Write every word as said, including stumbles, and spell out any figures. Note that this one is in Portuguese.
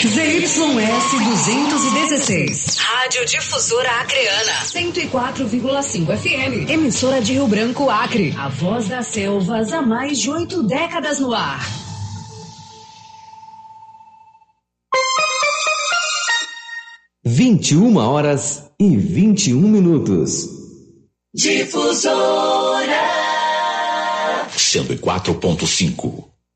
Z Y S duzentos e dezesseis. Rádio Difusora Acreana. cento e quatro vírgula cinco F M. Emissora de Rio Branco, Acre. A voz das selvas há mais de oito décadas no ar. vinte e uma horas e vinte e um minutos. Difusora cento e quatro ponto cinco.